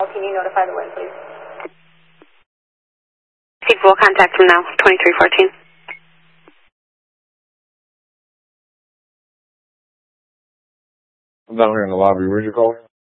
Can you notify the wind, please? We'll contact him now, 2314. I'm down here in the lobby. Where'd you call?